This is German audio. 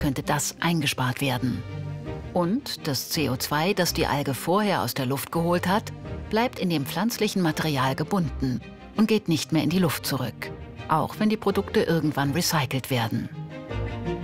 könnte das eingespart werden. Und das CO2, das die Alge vorher aus der Luft geholt hat, bleibt in dem pflanzlichen Material gebunden und geht nicht mehr in die Luft zurück, auch wenn die Produkte irgendwann recycelt werden.